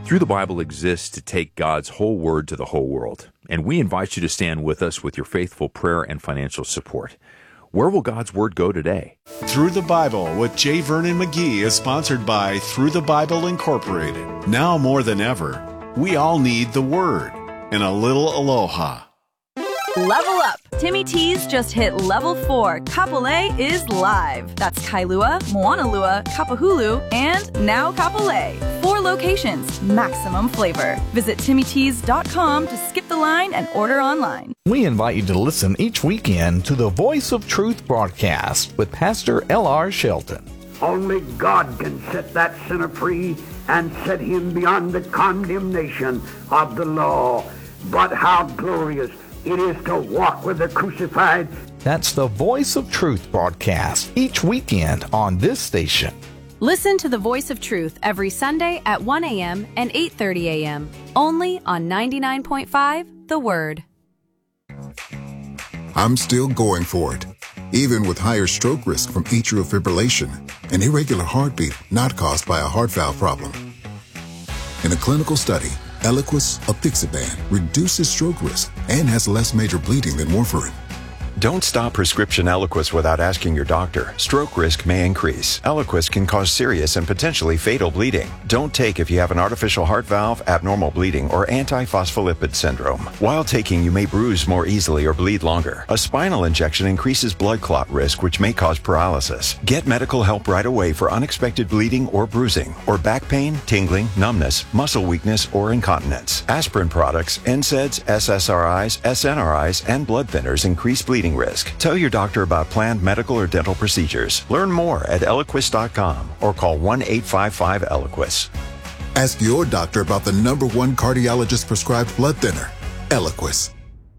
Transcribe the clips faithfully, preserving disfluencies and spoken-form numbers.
Through the Bible exists to take God's whole word to the whole world, and we invite you to stand with us with your faithful prayer and financial support. Where will God's word go today? Through the Bible with J. Vernon McGee is sponsored by Through the Bible Incorporated. Now more than ever, we all need the word and a little aloha. Level up! Timmy T's just hit level four. Kapolei is live. That's Kailua, Moanalua, Kapahulu, and now Kapolei. Four locations, maximum flavor. Visit timmy tees dot com to skip the line and order online. We invite you to listen each weekend to the Voice of Truth broadcast with Pastor L R Shelton. Only God can set that sinner free and set him beyond the condemnation of the law. But how glorious it is to walk with the crucified. That's the Voice of Truth broadcast each weekend on this station. Listen to the Voice of Truth every Sunday at one a.m. and eight thirty a.m. only on ninety-nine point five The Word. I'm still going for it, even with higher stroke risk from atrial fibrillation, an irregular heartbeat not caused by a heart valve problem. In a clinical study, Eliquis apixaban reduces stroke risk and has less major bleeding than warfarin. Don't stop prescription Eliquis without asking your doctor. Stroke risk may increase. Eliquis can cause serious and potentially fatal bleeding. Don't take if you have an artificial heart valve, abnormal bleeding, or antiphospholipid syndrome. While taking, you may bruise more easily or bleed longer. A spinal injection increases blood clot risk, which may cause paralysis. Get medical help right away for unexpected bleeding or bruising, or back pain, tingling, numbness, muscle weakness, or incontinence. Aspirin products, N SAIDs, S S R Is, S N R Is, and blood thinners increase bleeding risk. Tell your doctor about planned medical or dental procedures. Learn more at eliquis dot com or call one eight five five Eliquis. Ask your doctor about the number one cardiologist prescribed blood thinner, Eliquis.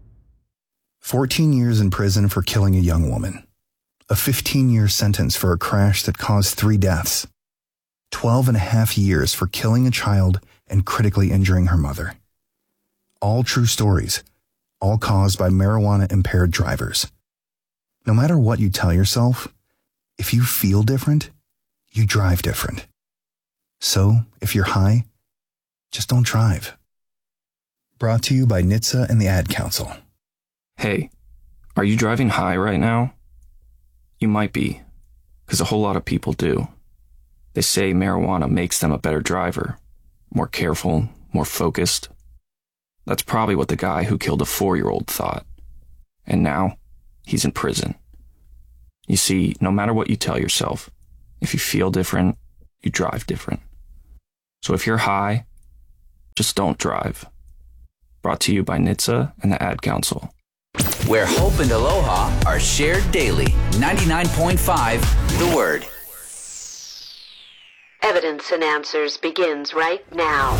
fourteen years in prison for killing a young woman. A fifteen-year sentence for a crash that caused three deaths. twelve and a half years for killing a child and critically injuring her mother. All true stories. All caused by marijuana-impaired drivers. No matter what you tell yourself, if you feel different, you drive different. So, if you're high, just don't drive. Brought to you by N H T S A and the Ad Council. Hey, are you driving high right now? You might be, because a whole lot of people do. They say marijuana makes them a better driver, more careful, more focused. That's probably what the guy who killed a four-year-old thought. And now, he's in prison. You see, no matter what you tell yourself, if you feel different, you drive different. So if you're high, just don't drive. Brought to you by N H T S A and the Ad Council. Where hope and aloha are shared daily. ninety-nine point five The Word. Evidence and Answers begins right now.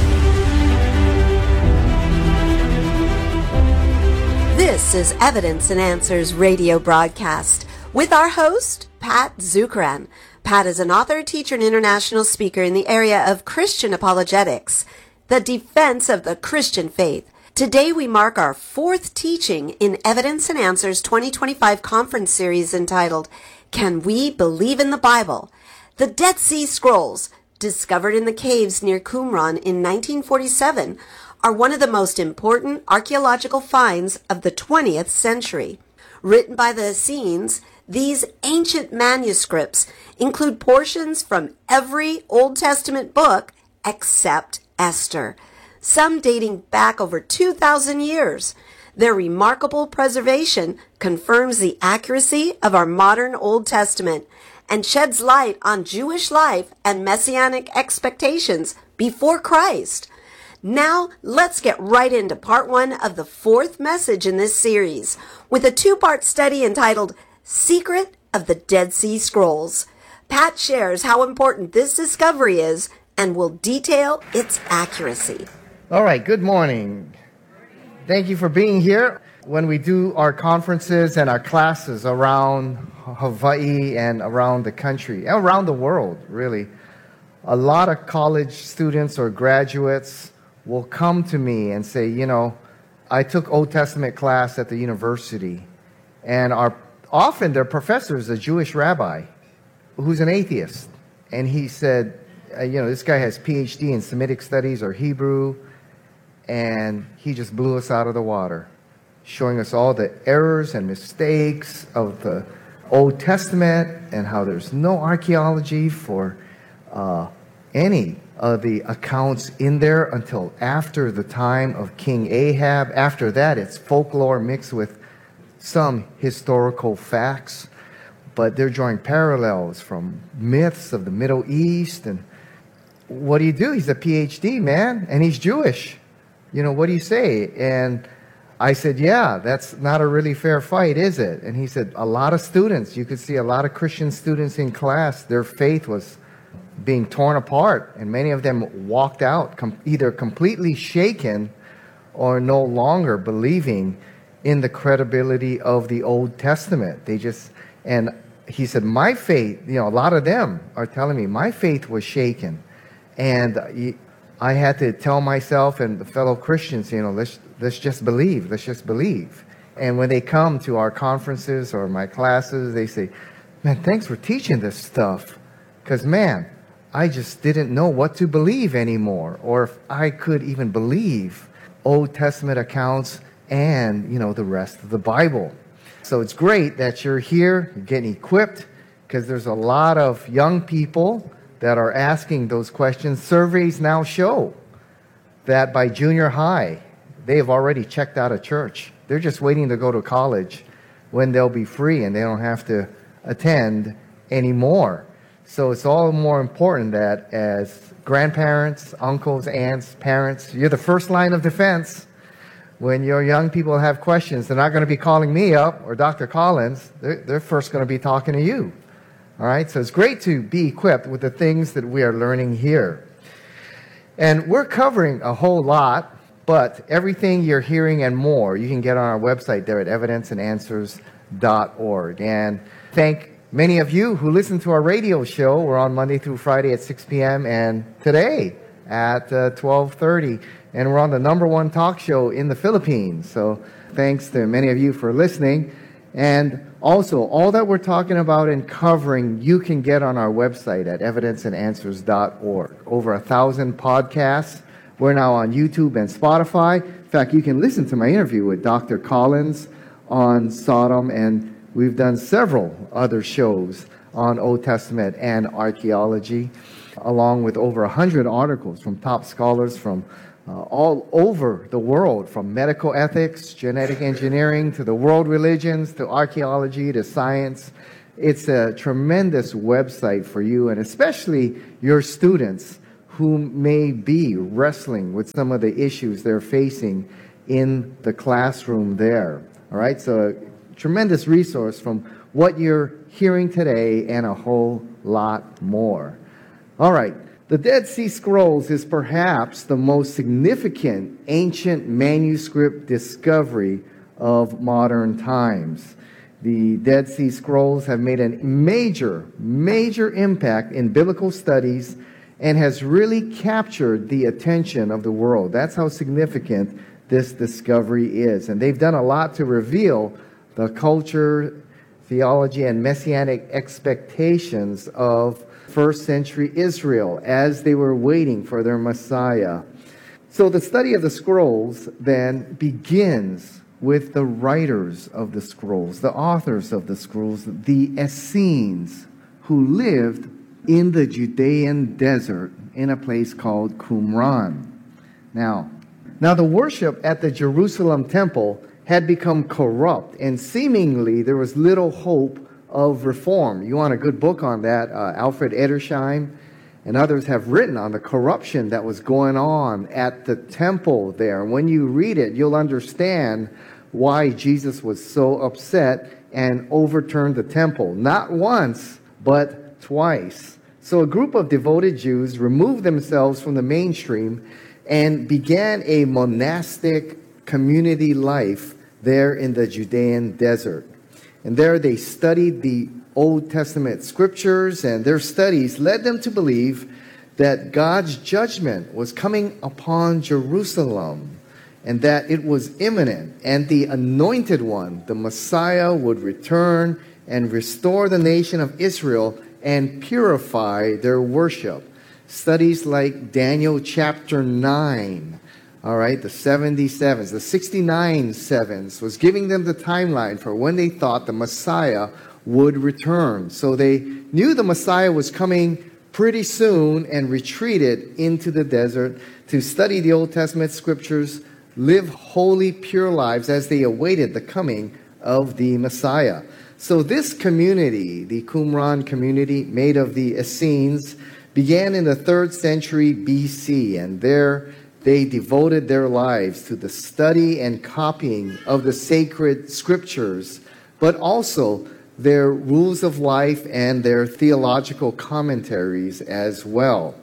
This is Evidence and Answers radio broadcast with our host, Pat Zukeran. Pat is an author, teacher, and international speaker in the area of Christian apologetics, the defense of the Christian faith. Today we mark our fourth teaching in Evidence and Answers twenty twenty-five conference series entitled, Can We Believe in the Bible? The Dead Sea Scrolls, discovered in the caves near Qumran in nineteen forty-seven, are one of the most important archaeological finds of the twentieth century. Written by the Essenes, these ancient manuscripts include portions from every Old Testament book except Esther, some dating back over two thousand years. Their remarkable preservation confirms the accuracy of our modern Old Testament and sheds light on Jewish life and messianic expectations before Christ. Now, let's get right into part one of the fourth message in this series, with a two-part study entitled Secret of the Dead Sea Scrolls. Pat shares how important this discovery is and will detail its accuracy. All right, good morning. Thank you for being here. When we do our conferences and our classes around Hawaii and around the country, around the world, really, a lot of college students or graduates will come to me and say, you know, I took Old Testament class at the university, and our often their professor is a Jewish rabbi who's an atheist. And he said, uh, you know, this guy has P H D in Semitic studies or Hebrew, and he just blew us out of the water, showing us all the errors and mistakes of the Old Testament and how there's no archaeology for uh, any of the accounts in there until after the time of King Ahab. After that, it's folklore mixed with some historical facts, but they're drawing parallels from myths of the Middle East. And what do you do? He's a P H D, man, and he's Jewish. You know, what do you say? And I said, yeah, that's not a really fair fight, is it? And he said, a lot of students, you could see a lot of Christian students in class, their faith was being torn apart, and many of them walked out com- either completely shaken or no longer believing in the credibility of the Old Testament. They just, and he said, my faith, you know, a lot of them are telling me, my faith was shaken. And I had to tell myself and the fellow Christians, you know, let's, let's just believe, let's just believe. And when they come to our conferences or my classes, they say, man, thanks for teaching this stuff. Because, man, I just didn't know what to believe anymore, or if I could even believe Old Testament accounts and, you know, the rest of the Bible. So it's great that you're here, you're getting equipped, because there's a lot of young people that are asking those questions. Surveys now show that by junior high, they've already checked out of church. They're just waiting to go to college when they'll be free and they don't have to attend anymore. So it's all more important that as grandparents, uncles, aunts, parents, you're the first line of defense. When your young people have questions, they're not going to be calling me up or Doctor Collins. They're, they're first going to be talking to you. All right? So it's great to be equipped with the things that we are learning here. And we're covering a whole lot, but everything you're hearing and more, you can get on our website there at evidence and answers dot org. And thank many of you who listen to our radio show. We're on Monday through Friday at six p.m. and today at uh, twelve thirty. And we're on the number one talk show in the Philippines. So thanks to many of you for listening. And also, all that we're talking about and covering, you can get on our website at evidence and answers dot org. Over a thousand podcasts. We're now on YouTube and Spotify. In fact, you can listen to my interview with Doctor Collins on Sodom, and we've done several other shows on Old Testament and archaeology, along with over one hundred articles from top scholars from uh, all over the world, from medical ethics, genetic engineering, to the world religions, to archaeology, to science. It's a tremendous website for you, and especially your students who may be wrestling with some of the issues they're facing in the classroom there. All right, so tremendous resource from what you're hearing today and a whole lot more. All right, the Dead Sea Scrolls is perhaps the most significant ancient manuscript discovery of modern times. The Dead Sea Scrolls have made a major, major impact in biblical studies and has really captured the attention of the world. That's how significant this discovery is. And they've done a lot to reveal the culture, theology, and messianic expectations of first century Israel as they were waiting for their Messiah. So the study of the scrolls then begins with the writers of the scrolls, the authors of the scrolls, the Essenes, who lived in the Judean desert in a place called Qumran. Now, now the worship at the Jerusalem temple had become corrupt, and seemingly there was little hope of reform. You want a good book on that? Uh, Alfred Edersheim and others have written on the corruption that was going on at the temple there. When you read it, you'll understand why Jesus was so upset and overturned the temple. Not once, but twice. So a group of devoted Jews removed themselves from the mainstream and began a monastic community life there in the Judean desert. And there they studied the Old Testament scriptures, and their studies led them to believe that God's judgment was coming upon Jerusalem and that it was imminent, and the Anointed One, the Messiah, would return and restore the nation of Israel and purify their worship. studies like Daniel chapter nine, all right, the seventy sevens, the sixty-nine sevens, was giving them the timeline for when they thought the Messiah would return. So they knew the Messiah was coming pretty soon and retreated into the desert to study the Old Testament scriptures, live holy, pure lives as they awaited the coming of the Messiah. So this community, the Qumran community made of the Essenes, began in the third century B C, and there they devoted their lives to the study and copying of the sacred scriptures, but also their rules of life and their theological commentaries as well.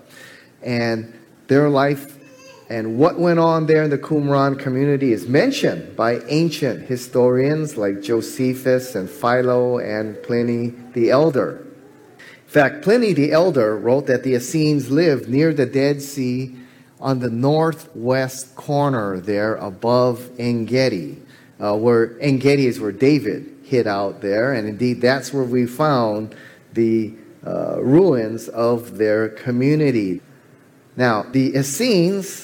And their life and what went on there in the Qumran community is mentioned by ancient historians like Josephus and Philo and Pliny the Elder. In fact, Pliny the Elder wrote that the Essenes lived near the Dead Sea on the northwest corner there above En-Gedi, uh, where En-Gedi is where David hid out there, and indeed that's where we found the uh, ruins of their community. Now, the Essenes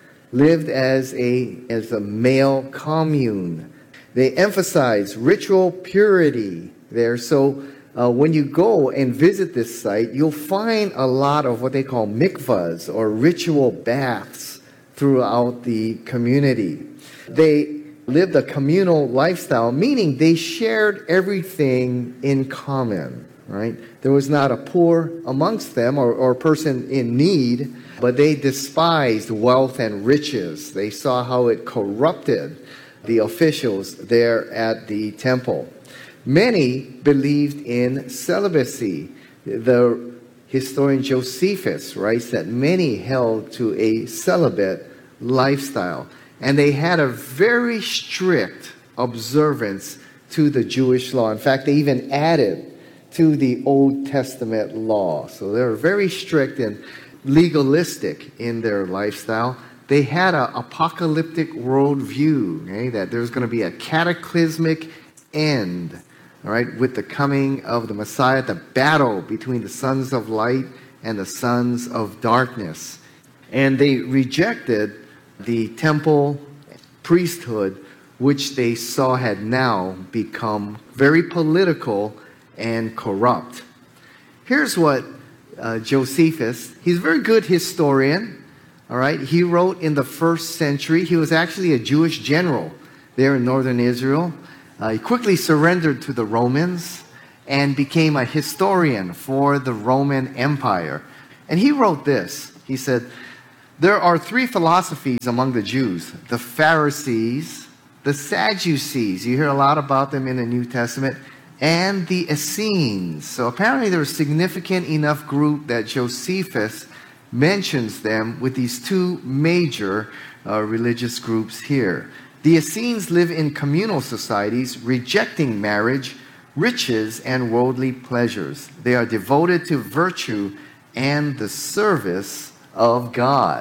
lived as a, as a male commune. They emphasized ritual purity there, so uh, when you go and visit this site, you'll find a lot of what they call mikvahs, or ritual baths, throughout the community. They lived a communal lifestyle, meaning they shared everything in common, right? There was not a poor amongst them or, or person in need, but they despised wealth and riches. They saw how it corrupted the officials there at the temple. Many believed in celibacy. The historian Josephus writes that many held to a celibate lifestyle, and they had a very strict observance to the Jewish law. In fact, they even added to the Old Testament law. So they were very strict and legalistic in their lifestyle. They had an apocalyptic worldview, okay, that there's going to be a cataclysmic end, all right, with the coming of the Messiah, the battle between the sons of light and the sons of darkness. And they rejected the temple priesthood, which they saw had now become very political and corrupt. Here's what uh, Josephus, he's a very good historian, all right? He wrote in the first century. He was actually a Jewish general there in northern Israel. Uh, he quickly surrendered to the Romans and became a historian for the Roman Empire. And he wrote this. He said, "There are three philosophies among the Jews: the Pharisees, the Sadducees," you hear a lot about them in the New Testament, "and the Essenes." So apparently there was a significant enough group that Josephus mentions them with these two major uh, religious groups here. The Essenes live in communal societies, rejecting marriage, riches, and worldly pleasures. They are devoted to virtue and the service of God.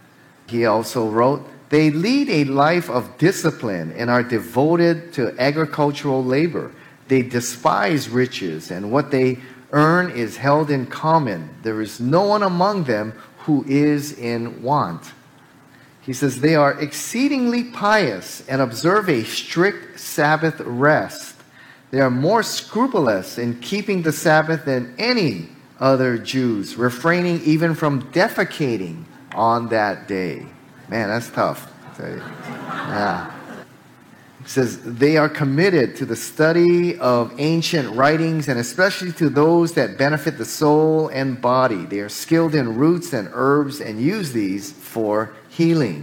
He also wrote, "They lead a life of discipline and are devoted to agricultural labor. They despise riches, and what they earn is held in common. There is no one among them who is in want." He says, "They are exceedingly pious and observe a strict Sabbath rest. They are more scrupulous in keeping the Sabbath than any other Jews, refraining even from defecating on that day." Man, that's tough. I tell you. Yeah. It says, "They are committed to the study of ancient writings, and especially to those that benefit the soul and body. They are skilled in roots and herbs and use these for healing."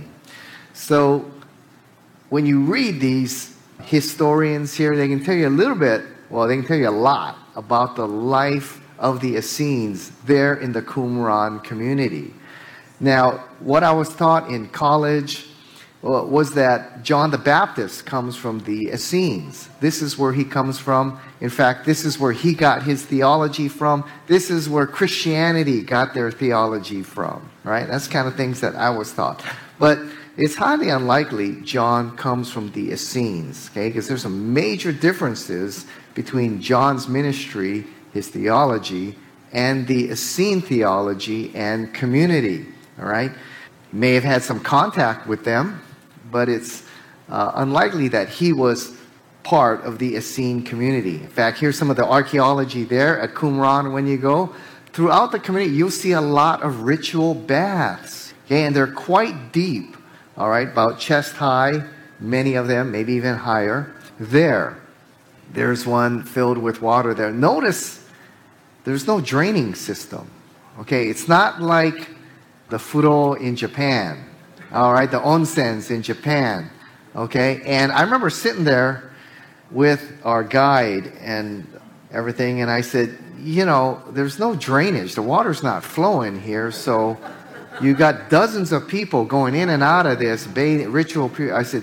So when you read these historians here, they can tell you a little bit, well, they can tell you a lot about the life of the Essenes there in the Qumran community. Now, what I was taught in college was that John the Baptist comes from the Essenes. This is where he comes from. In fact, this is where he got his theology from. This is where Christianity got their theology from, right? That's kind of things that I was taught. But it's highly unlikely John comes from the Essenes, okay? Because there's some major differences between John's ministry, his theology, and the Essene theology and community. All right? May have had some contact with them, but it's uh, unlikely that he was part of the Essene community. In fact, here's some of the archaeology there at Qumran when you go. Throughout the community, you'll see a lot of ritual baths. Okay, and they're quite deep, all right, about chest high, many of them, maybe even higher. There, there's one filled with water there. Notice there's no draining system. Okay, it's not like the furo in Japan, all right, the onsens in Japan. Okay, and I remember sitting there with our guide and everything, and I said, you know, there's no drainage. The water's not flowing here, so you got dozens of people going in and out of this bathing ritual period. I said,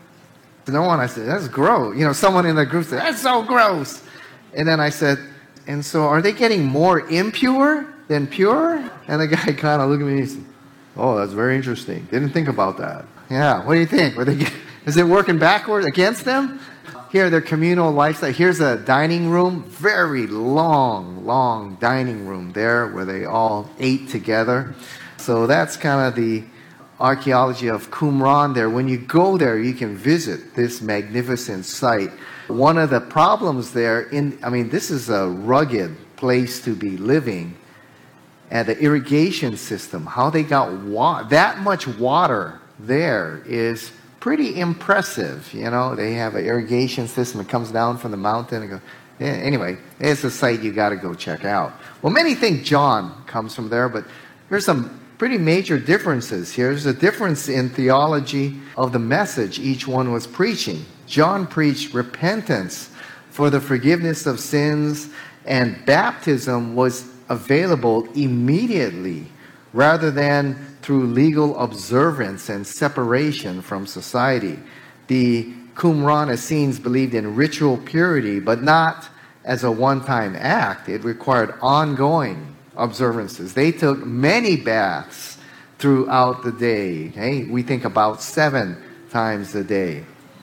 to no one, I said, that's gross. You know, someone in the group said, that's so gross. And then I said, and so are they getting more impure than pure? And the guy kind of looked at me and said, oh, that's very interesting. Didn't think about that. Yeah, what do you think? Were they, is it working backwards against them? Here, their communal lifestyle. Here's a dining room, very long, long dining room there where they all ate together. So that's kind of the archaeology of Qumran there. When you go there, you can visit this magnificent site. One of the problems there, in I mean, this is a rugged place to be living. And the irrigation system, how they got wa- that much water there is pretty impressive. You know, they have an irrigation system that comes down from the mountain and goes. Yeah, anyway, it's a site you got to go check out. Well, many think John comes from there, but there's some pretty major differences here. There's a difference in theology of the message each one was preaching. John preached repentance for the forgiveness of sins, and baptism was available immediately rather than through legal observance and separation from society. The Qumran Essenes believed in ritual purity, but not as a one-time act. It required ongoing observances. They took many baths throughout the day. Okay? We think about seven times a day.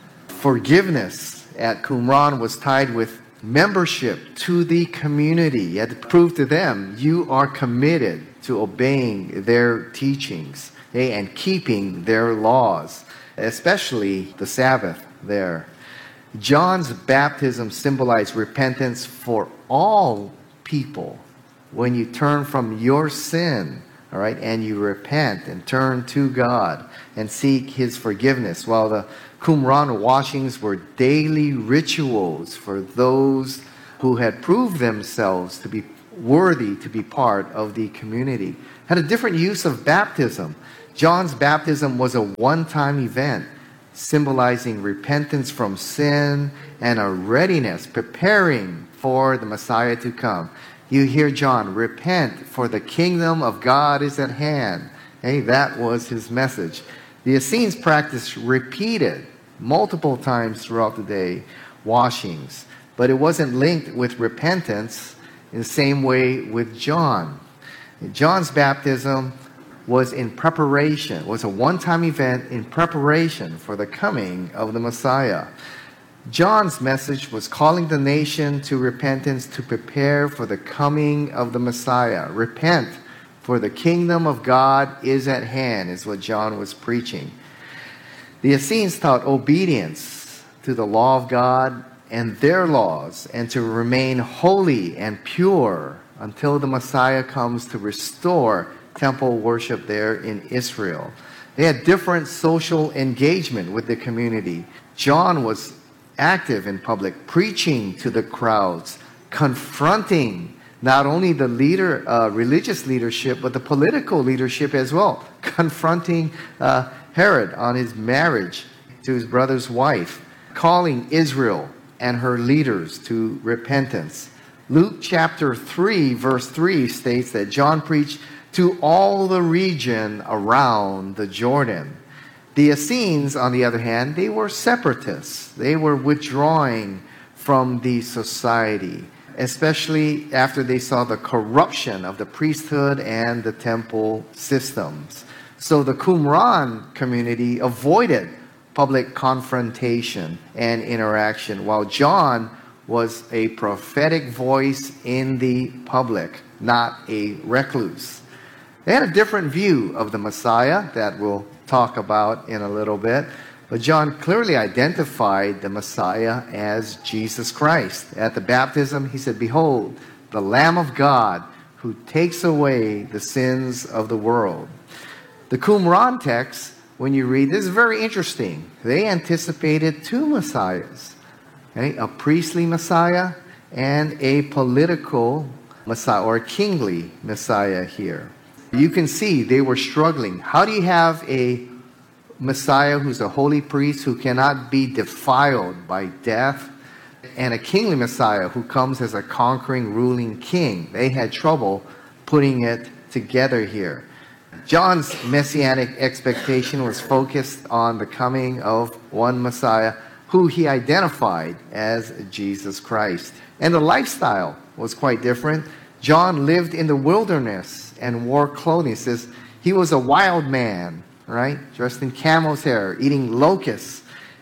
Forgiveness at Qumran was tied with membership to the community. You had to prove to them you are committed to obeying their teachings, okay, and keeping their laws, especially the Sabbath there. John's baptism symbolized repentance for all people. When you turn from your sin, all right, and you repent and turn to God and seek His forgiveness, while the Qumran washings were daily rituals for those who had proved themselves to be worthy to be part of the community. Had a different use of baptism. John's baptism was a one-time event, symbolizing repentance from sin and a readiness, preparing for the Messiah to come. You hear John, repent, for the kingdom of God is at hand. Hey, that was his message. The Essenes practiced repeated, multiple times throughout the day, washings. But it wasn't linked with repentance in the same way with John. John's baptism was in preparation, was a one-time event in preparation for the coming of the Messiah. John's message was calling the nation to repentance to prepare for the coming of the Messiah. Repent, for the kingdom of God is at hand, is what John was preaching. The Essenes taught obedience to the law of God and their laws, and to remain holy and pure until the Messiah comes to restore temple worship there in Israel. They had different social engagement with the community. John was active in public, preaching to the crowds, confronting not only the leader, uh, religious leadership, but the political leadership as well, confronting uh, Herod on his marriage to his brother's wife, calling Israel and her leaders to repentance. Luke chapter three, verse three states that John preached to all the region around the Jordan. The Essenes, on the other hand, they were separatists. They were withdrawing from the society, especially after they saw the corruption of the priesthood and the temple systems. So the Qumran community avoided public confrontation and interaction, while John was a prophetic voice in the public. not a recluse. They had a different view of the Messiah that we'll talk about in a little bit. But John clearly identified the Messiah as Jesus Christ. At the baptism, he said, "Behold, the Lamb of God who takes away the sins of the world." The Qumran text, when you read this, is very interesting. They anticipated two Messiahs, okay? A priestly Messiah and a political Messiah, or a kingly Messiah here. You can see they were struggling. How do you have a Messiah who's a holy priest who cannot be defiled by death, and a kingly Messiah who comes as a conquering, ruling king? They had trouble putting it together here. John's messianic expectation was focused on the coming of one Messiah who he identified as Jesus Christ. And the lifestyle was quite different. John lived in the wilderness and wore clothing. It says he was a wild man, right? Dressed in camel's hair, eating locusts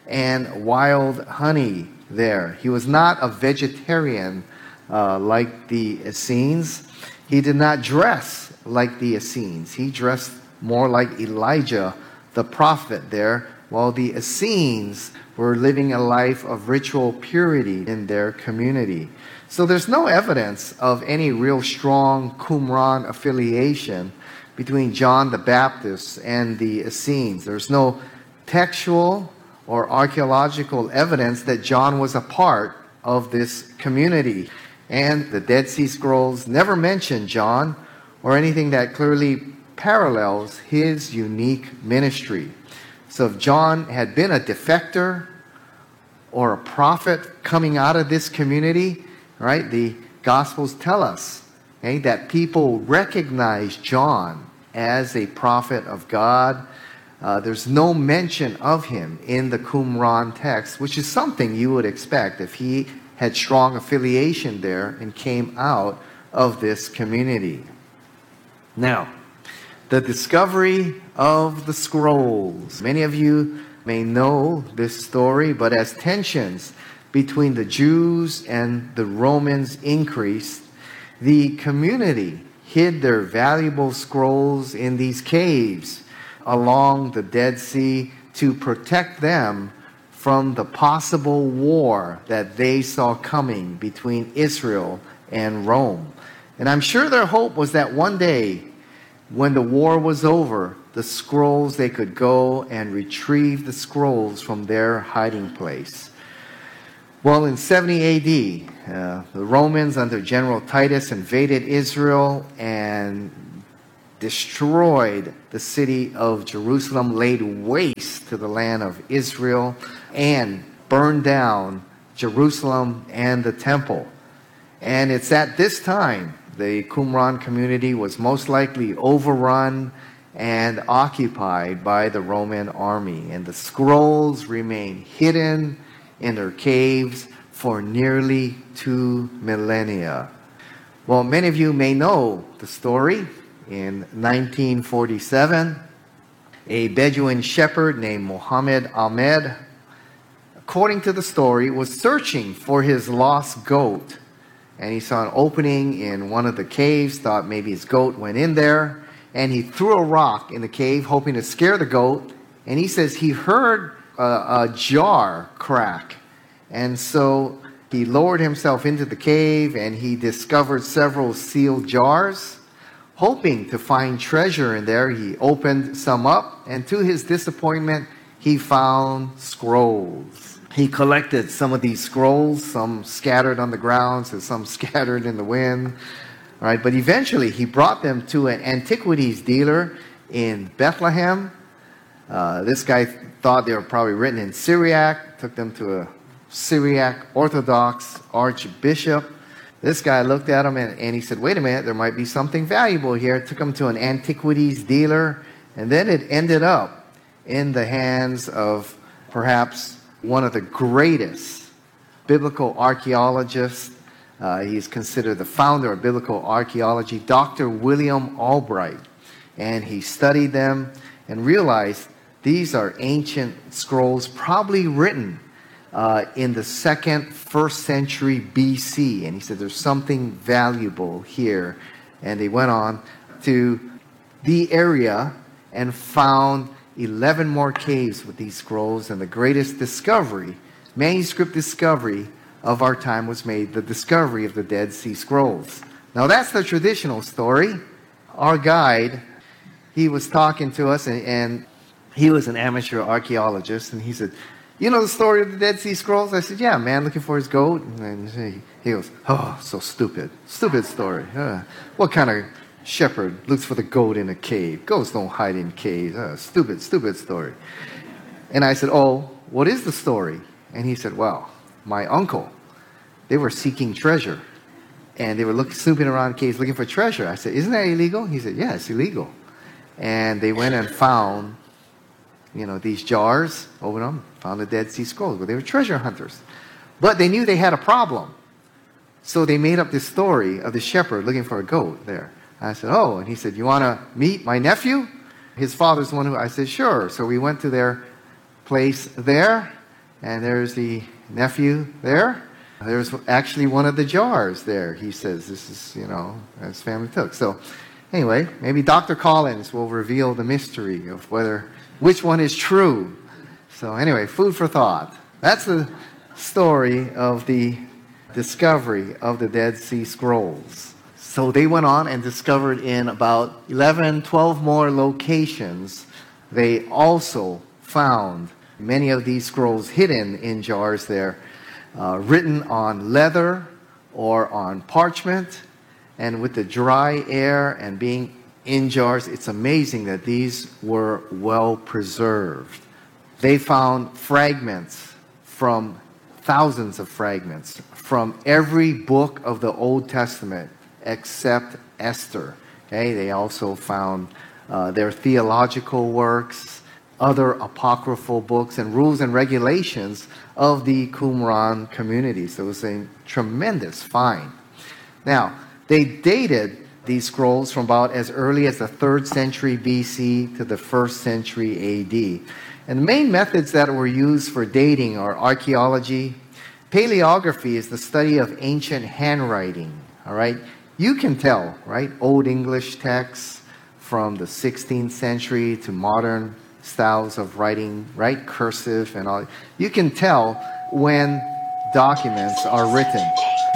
and wild honey there. He was not a vegetarian uh, like the Essenes. He did not dress like the Essenes. He dressed more like Elijah, the prophet there, while the Essenes were living a life of ritual purity in their community. So there's no evidence of any real strong Qumran affiliation between John the Baptist and the Essenes. There's no textual or archaeological evidence that John was a part of this community. And the Dead Sea Scrolls never mention John or anything that clearly parallels his unique ministry. So if John had been a defector or a prophet coming out of this community, right, the Gospels tell us, okay, that people recognize John as a prophet of God. Uh, there's no mention of him in the Qumran text, which is something you would expect if he had strong affiliation there and came out of this community. Now, the discovery of the scrolls. Many of you may know this story, but as tensions between the Jews and the Romans increased, the community hid their valuable scrolls in these caves along the Dead Sea to protect them from the possible war that they saw coming between Israel and Rome. And I'm sure their hope was that one day, when the war was over, the scrolls, they could go and retrieve the scrolls from their hiding place. Well, in seventy A D, uh, the Romans under General Titus invaded Israel and destroyed the city of Jerusalem, laid waste to the land of Israel, and burned down Jerusalem and the temple. And it's at this time the Qumran community was most likely overrun and occupied by the Roman army. And the scrolls remained hidden in their caves for nearly two millennia. Well, many of you may know the story. In nineteen forty-seven, a Bedouin shepherd named Muhammad Ahmed, according to the story, was searching for his lost goat. And he saw an opening in one of the caves, thought maybe his goat went in there, and he threw a rock in the cave, hoping to scare the goat. And he says he heard a, a jar crack. And so he lowered himself into the cave, and he discovered several sealed jars. Hoping to find treasure in there, he opened some up, and to his disappointment, he found scrolls. He collected some of these scrolls, some scattered on the ground, and some scattered in the wind. All right, but eventually he brought them to an antiquities dealer in Bethlehem. Uh, this guy thought they were probably written in Syriac, took them to a Syriac Orthodox archbishop. This guy looked at him and, and he said, wait a minute, there might be something valuable here. Took him to an antiquities dealer, and then it ended up in the hands of perhaps one of the greatest biblical archaeologists. Uh, he's considered the founder of biblical archaeology, Doctor William Albright. And he studied them and realized these are ancient scrolls, probably written Uh, in the second, first century B C. And he said there's something valuable here And they went on to the area and found eleven more caves with these scrolls. And the greatest discovery, manuscript discovery of our time was made, the discovery of the Dead Sea Scrolls. Now that's the traditional story. Our guide, he was talking to us, and, and he was an amateur archaeologist, and he said, you know the story of the Dead Sea Scrolls? I said, yeah, man looking for his goat. And he, he goes, oh, so stupid. Stupid story. Uh, what kind of shepherd looks for the goat in a cave? Goats don't hide in caves. Uh, stupid, stupid story. And I said, oh, what is the story? And he said, well, my uncle, they were seeking treasure. And they were looking, snooping around caves looking for treasure. I said, isn't that illegal? He said, yeah, it's illegal. And they went and found, you know, these jars, opened them, found the Dead Sea Scrolls. But they were treasure hunters. But they knew they had a problem. So they made up this story of the shepherd looking for a goat there. I said, oh, and he said, you want to meet my nephew? His father's the one who, I said, sure. So we went to their place there, and there's the nephew there. There's actually one of the jars there. He says, this is, you know, his family took. So anyway, maybe Doctor Collins will reveal the mystery of whether, which one is true. So anyway, food for thought. That's the story of the discovery of the Dead Sea Scrolls. So they went on and discovered in about eleven, twelve more locations, they also found many of these scrolls hidden in jars there, uh, written on leather or on parchment, and with the dry air and being in jars, it's amazing that these were well preserved. They found fragments from thousands of fragments from every book of the Old Testament except Esther. Okay, they also found uh, their theological works, other apocryphal books, and rules and regulations of the Qumran community. So it was a tremendous find. Now, they dated these scrolls from about as early as the third century B C to the first century A D. And the main methods that were used for dating are archaeology. Paleography is the study of ancient handwriting, all right? You can tell, right, Old English texts from the sixteenth century to modern styles of writing, right, cursive and all. You can tell when documents are written.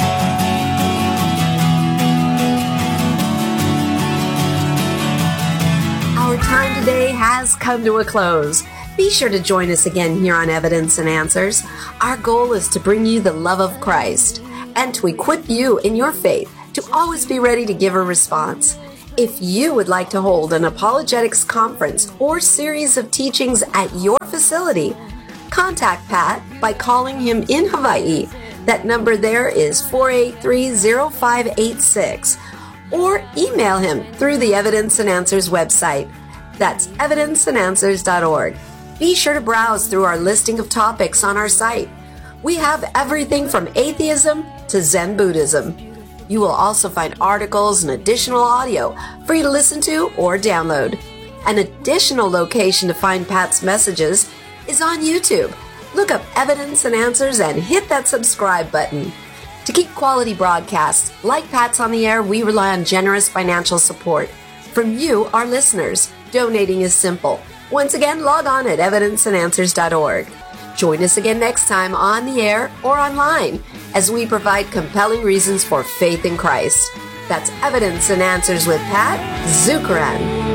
Our time today has come to a close. Be sure to join us again here on Evidence and Answers. Our goal is to bring you the love of Christ and to equip you in your faith to always be ready to give a response. If you would like to hold an apologetics conference or series of teachings at your facility, contact Pat by calling him in Hawaii. That number there is four eight three, zero five eight six. Or email him through the Evidence and Answers website. That's evidence and answers dot org. Be sure to browse through our listing of topics on our site. We have everything from atheism to Zen Buddhism. You will also find articles and additional audio for you to listen to or download. An additional location to find Pat's messages is on YouTube. Look up Evidence and Answers and hit that subscribe button. To keep quality broadcasts like Pat's on the air, we rely on generous financial support from you, our listeners. Donating is simple. Once again, log on at evidence and answers dot org. Join us again next time on the air or online as we provide compelling reasons for faith in Christ. That's Evidence and Answers with Pat Zukeran.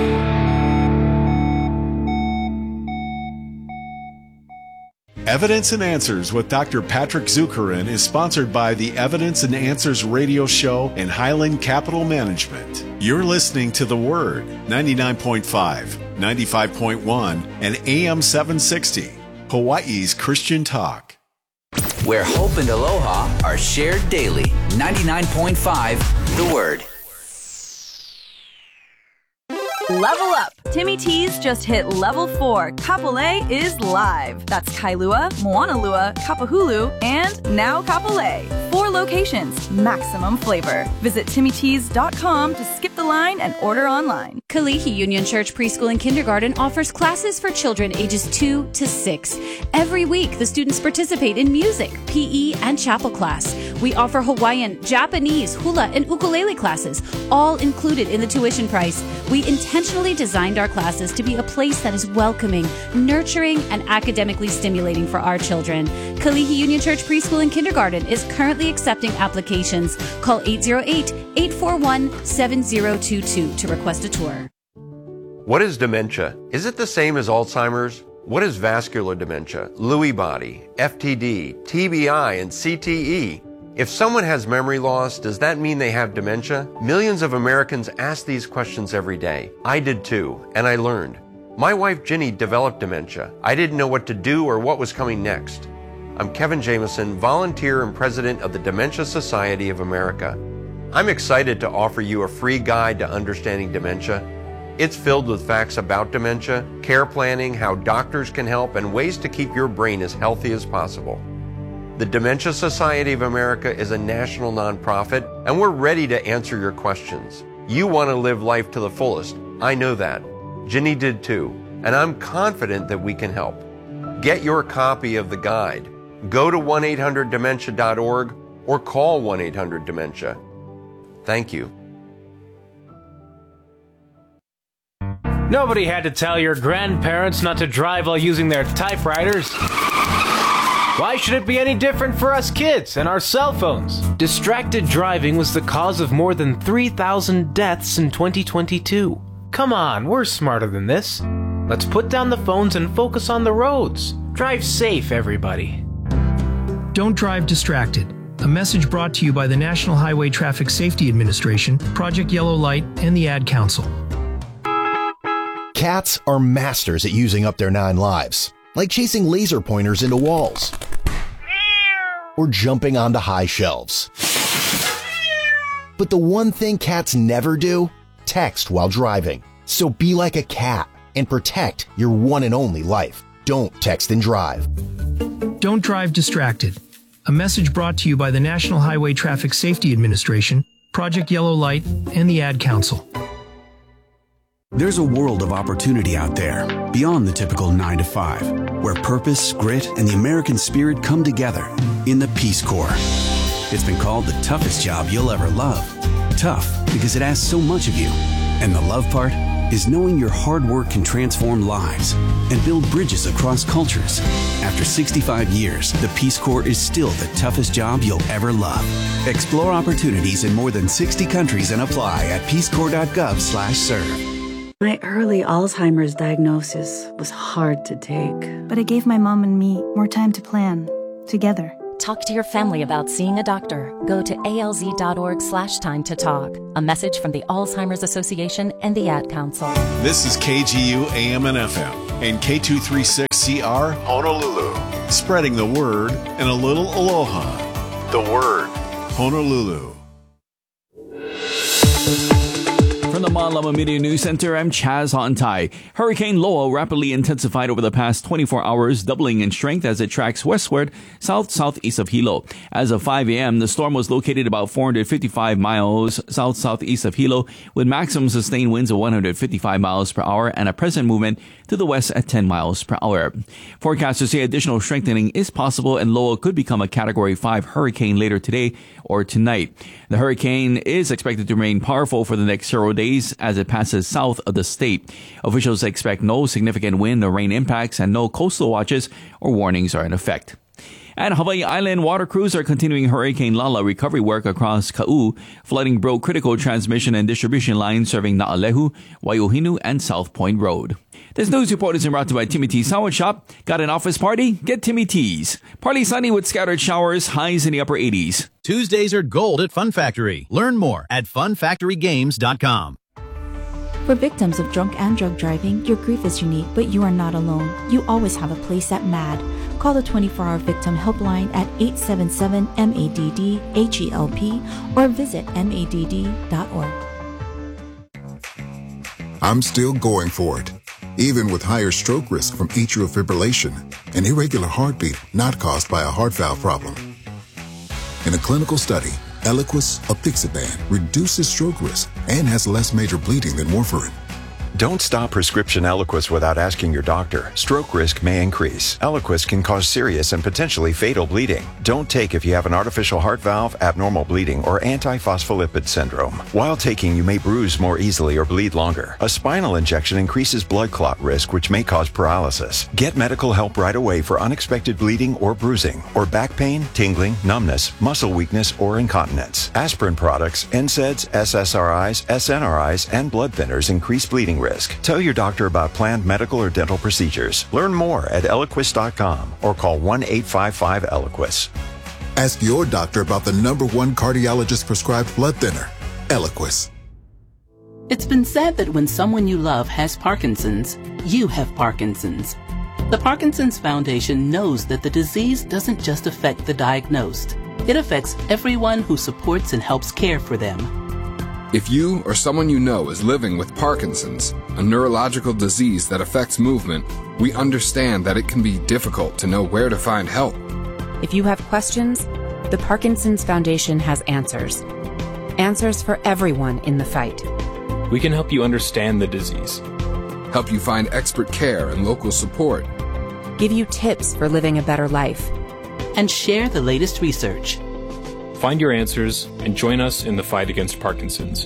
Evidence and Answers with Doctor Patrick Zukeran is sponsored by the Evidence and Answers radio show and Highland Capital Management. You're listening to The Word, ninety-nine point five, ninety-five point one, and A M seven sixty, Hawaii's Christian Talk. Where hope and aloha are shared daily. ninety-nine point five, The Word. Level up! Timmy T's just hit level four. Kapolei is live. That's Kailua, Moanalua, Kapahulu, and now Kapolei. Four locations, maximum flavor. Visit timmy tees dot com to skip the line and order online. Kalihi Union Church Preschool and Kindergarten offers classes for children ages two to six. Every week, the students participate in music, P E, and chapel class. We offer Hawaiian, Japanese, hula, and ukulele classes, all included in the tuition price. We intentionally designed our classes to be a place that is welcoming, nurturing, and academically stimulating for our children. Kalihi Union Church Preschool and Kindergarten is currently accepting applications. Call eight oh eight, eight four one, seven oh two two to request a tour. What is dementia? Is it the same as Alzheimer's? What is vascular dementia, Lewy body, F T D, T B I, and C T E? If someone has memory loss, does that mean they have dementia? Millions of Americans ask these questions every day. I did too, and I learned. My wife Ginny developed dementia. I didn't know what to do or what was coming next. I'm Kevin Jameson, volunteer and president of the Dementia Society of America. I'm excited to offer you a free guide to understanding dementia. It's filled with facts about dementia, care planning, how doctors can help, and ways to keep your brain as healthy as possible. The Dementia Society of America is a national nonprofit, and we're ready to answer your questions. You want to live life to the fullest. I know that. Ginny did too, and I'm confident that we can help. Get your copy of the guide. Go to one eight hundred dementia dot org or call one eight hundred dementia. Thank you. Nobody had to tell your grandparents not to drive while using their typewriters. Why should it be any different for us kids and our cell phones? Distracted driving was the cause of more than three thousand deaths in twenty twenty-two. Come on, we're smarter than this. Let's put down the phones and focus on the roads. Drive safe, everybody. Don't drive distracted. A message brought to you by the National Highway Traffic Safety Administration, Project Yellow Light, and the Ad Council. Cats are masters at using up their nine lives, like chasing laser pointers into walls or jumping onto high shelves. But the one thing cats never do? Text while driving. So be like a cat and protect your one and only life. Don't text and drive. Don't drive distracted. A message brought to you by the National Highway Traffic Safety Administration, Project Yellow Light, and the Ad Council. There's a world of opportunity out there, beyond the typical nine to five, where purpose, grit, and the American spirit come together in the Peace Corps. It's been called the toughest job you'll ever love. Tough because it asks so much of you. And the love part is knowing your hard work can transform lives and build bridges across cultures. After sixty-five years, the Peace Corps is still the toughest job you'll ever love. Explore opportunities in more than sixty countries and apply at peace corps dot gov slash serve. My early Alzheimer's diagnosis was hard to take. But it gave my mom and me more time to plan, together. Talk to your family about seeing a doctor. Go to alz.org slash time to talk. A message from the Alzheimer's Association and the Ad Council. This is K G U A M and F M and K two thirty-six C R Honolulu. Spreading the word and a little aloha. The word, Honolulu. From the Malama Media News Center, I'm Chaz Hontai. Hurricane Loa rapidly intensified over the past twenty-four hours, doubling in strength as it tracks westward, south-southeast of Hilo. As of five a.m., the storm was located about four hundred fifty-five miles south-southeast of Hilo, with maximum sustained winds of one hundred fifty-five miles per hour and a present movement to the west at ten miles per hour. Forecasters say additional strengthening is possible and Loa could become a Category five hurricane later today or tonight. The hurricane is expected to remain powerful for the next several days as it passes south of the state. Officials expect no significant wind or rain impacts and no coastal watches or warnings are in effect. And Hawaii Island water crews are continuing Hurricane Lala recovery work across Ka'u. Flooding broke critical transmission and distribution lines serving Na'alehu, Waiuhinu, and South Point Road. This news report is brought to you by Timmy T's Sandwich Shop. Got an office party? Get Timmy T's. Partly sunny with scattered showers, highs in the upper eighties. Tuesdays are gold at Fun Factory. Learn more at fun factory games dot com. For victims of drunk and drug driving, your grief is unique, but you are not alone. You always have a place at M A D. Call the twenty-four hour Victim Helpline at eight seven seven M A D D H E L P or visit M A D D dot org. I'm still going for it, even with higher stroke risk from atrial fibrillation, an irregular heartbeat not caused by a heart valve problem. In a clinical study, Eliquis apixaban reduces stroke risk and has less major bleeding than warfarin. Don't stop prescription Eliquis without asking your doctor. Stroke risk may increase. Eliquis can cause serious and potentially fatal bleeding. Don't take if you have an artificial heart valve, abnormal bleeding, or antiphospholipid syndrome. While taking, you may bruise more easily or bleed longer. A spinal injection increases blood clot risk, which may cause paralysis. Get medical help right away for unexpected bleeding or bruising, or back pain, tingling, numbness, muscle weakness, or incontinence. Aspirin products, N SAIDs, S S R Is, S N R Is, and blood thinners increase bleeding risk. Risk. Tell your doctor about planned medical or dental procedures. Learn more at Eliquis dot com or call one eight five five Eliquis. Ask your doctor about the number one cardiologist prescribed blood thinner, Eliquis. It's been said that when someone you love has Parkinson's, you have Parkinson's. The Parkinson's Foundation knows that the disease doesn't just affect the diagnosed. It affects everyone who supports and helps care for them. If you or someone you know is living with Parkinson's, a neurological disease that affects movement, we understand that it can be difficult to know where to find help. If you have questions, the Parkinson's Foundation has answers. Answers for everyone in the fight. We can help you understand the disease, help you find expert care and local support, give you tips for living a better life, and share the latest research. Find your answers and join us in the fight against Parkinson's.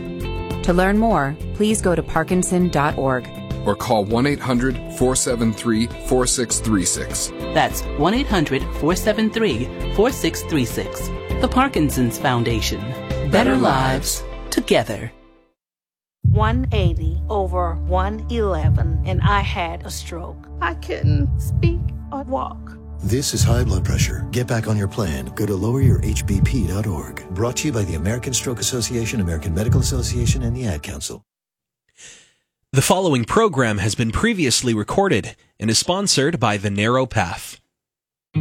To learn more, please go to parkinson dot org or call one eight hundred four seven three four six three six. That's one eight hundred four seven three four six three six. The Parkinson's Foundation. Better lives together. one eighty over one eleven, and I had a stroke. I couldn't speak or walk. This is high blood pressure. Get back on your plan. Go to lower your H B P dot org. Brought to you by the American Stroke Association, American Medical Association, and the Ad Council. The following program has been previously recorded and is sponsored by The Narrow Path.